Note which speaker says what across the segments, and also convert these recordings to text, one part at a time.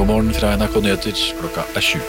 Speaker 1: God morgen fra NRK Nyheter, klokka 7.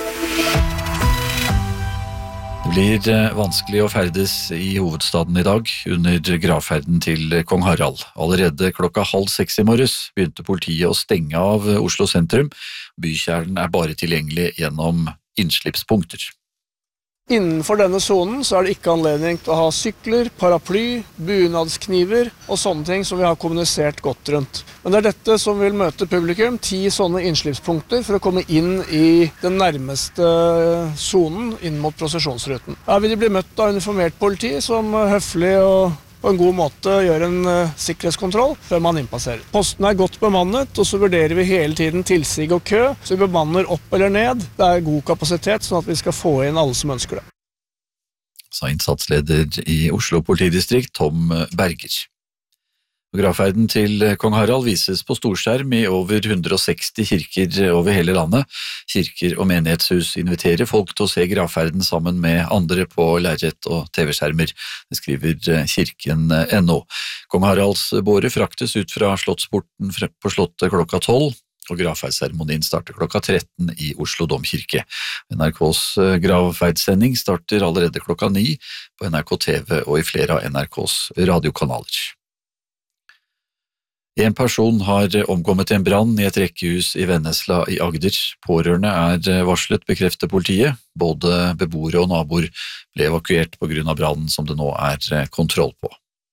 Speaker 1: Det blir vanskelig å ferdes i hovedstaden i dag under gravferden til kong Harald. Allerede klokka 5:30 i morges begynte politiet å stenge av Oslo sentrum. Bykjernen bare tilgjengelig gjennom innslippspunkter.
Speaker 2: Innenfor denne zonen så det ikke anledning til å ha sykler, paraply, bunadskniver og sånne ting som vi har kommunisert godt rundt. Men det dette som vil møte publikum, 10 sånne innslippspunkter for å komme inn i den nærmeste zonen inn mot prosesjonsruten. Her vil de bli møtt av uniformert politi som høflig og på en god måte gjør en sikkerhetskontroll før man innpasserer. Posten godt bemannet, og så vurderer vi hele tiden tilsig og kø, så vi bemanner opp eller ned. Det god kapasitet, sånn at vi skal få inn alle som ønsker det.
Speaker 1: Sa innsatsleder i Oslo politidistrikt, Tom Berger. Gravferden til kong Harald vises på storskjerm i over 160 kirker over hele landet. Kirker og menighetshus inviterer folk til å se gravferden sammen med andre på lerret og TV-skjermer, det skriver kirken.no. Kong Haralds båre fraktes ut fra Slottsporten på Slottet klokka 12, og gravferdsseremonien starter klokka 13 i Oslo Domkirke. NRKs gravferdssending starter allerede klokka 9 på NRK TV og i flere av NRKs radiokanaler. En person har omkommet i en brann i et rekkehus i Vennesla i Agder. Pårørende varslet, bekrefter politiet. Både beboere og naboer ble evakuert på grunn av brannen som det nå kontroll på.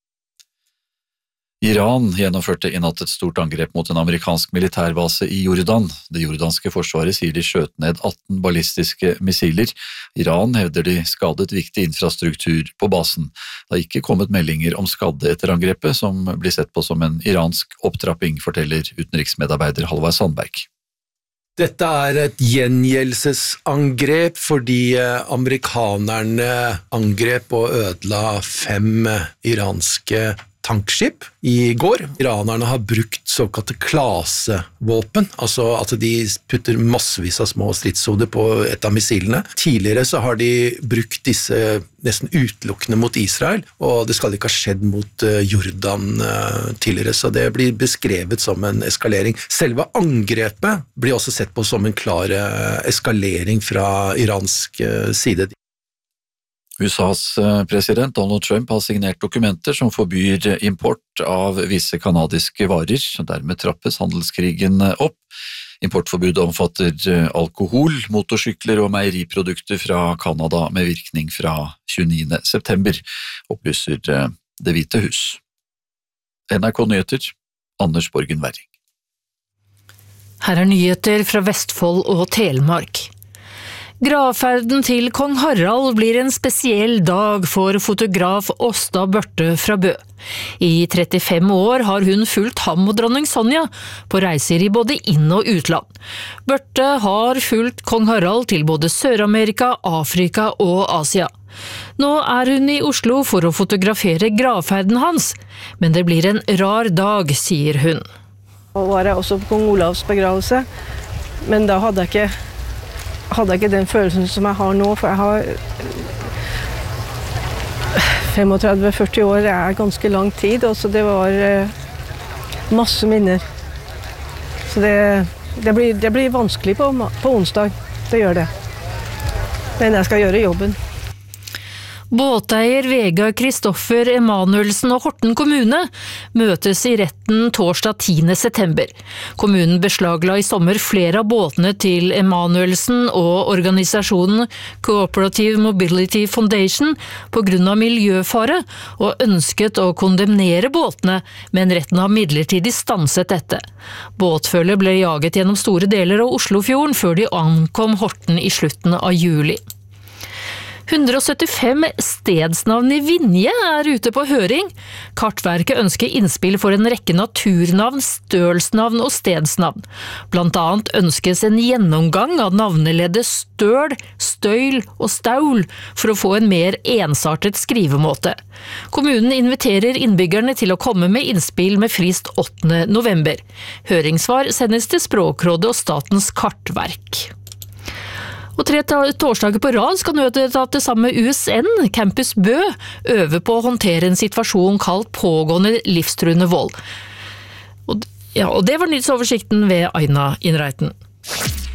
Speaker 1: Iran gjennomførte i natt et stort angrep mot en amerikansk militærbase i Jordan. Det jordanske forsvaret sier de skjøt ned 18 ballistiske missiler. Iran hevder de skadet viktig infrastruktur på basen. Det har ikke kommet meldinger om skadde etter angrepet, som blir sett på som en iransk opptrapping, forteller utenriksmedarbeider Halvard Sandberg.
Speaker 3: Dette et gjengjeldelsesangrep fordi amerikanerne angrep og ødela 5 iranske tankskip i går. Iranerne har brukt såkalte klasevåpen, altså at de putter massevis av små stridshoder på et av missilene. Tidligere så har de brukt disse nesten utelukkende mot Israel, og det skal ikke ha skjedd mot Jordan tidligere, så det blir beskrevet som en eskalering. Selve angrepet blir også sett på som en klar eskalering fra iransk side.
Speaker 1: USAs president Donald Trump har signert dokumenter som forbyr import av visse kanadiske varer, og dermed trappes handelskrigen opp. Importforbudet omfatter alkohol, motorsykler og meieriprodukter fra Kanada med virkning fra 29. september, opplyser Det Hvite Hus. NRK Nyheter, Anders Borgen Werring.
Speaker 4: Her nyheter fra Vestfold og Telemark. Gravferden til kong Harald blir en spesiell dag for fotograf Åsta Børte fra Bø. I 35 år har hun fulgt ham og dronning Sonja på reiser i både inn- og utland. Børte har fulgt kong Harald til både Sør-Amerika, Afrika og Asia. Nå hun i Oslo for å fotografere gravferden hans, men det blir en rar dag, sier hun.
Speaker 5: Nå var jeg også på kong Olavs begravelse, men da hadde jeg ikke den følelsen som jeg har nå, for jeg har 35-40 år, ganske lang tid, og så det var masse minner. Så det blir vanskelig på onsdag, det gjør det. Men jeg skal gjøre jobben.
Speaker 4: Båteier Vegard Kristoffer Emanuelsen og Horten kommune møtes i retten torsdag 10. september. Kommunen beslagla i sommer flere av båtene til Emanuelsen og organisasjonen Cooperative Mobility Foundation på grunn av miljøfare, og ønsket å kondemnere båtene, men retten har midlertidig stanset dette. Båtfølget ble jaget gjennom store deler av Oslofjorden før de ankom Horten i slutten av juli. 175 stedsnavn i Vinje ute på høring. Kartverket ønsker innspill for en rekke naturnavn, stølsnavn og stedsnavn. Blant annet ønskes en gjennomgang av navneleddet støl, støyl og staul for å få en mer ensartet skrivemåte. Kommunen inviterer innbyggerne til å komme med innspill med frist 8. november. Høringssvar sendes til Språkrådet og Statens kartverk. Og 3 torsdager på rad skal nødetater sammen med USN, Campus Bø, øve på å håndtere en situasjon kalt pågående livstruende vold. Og det var nyhetsoversikten ved Aina Innreiten.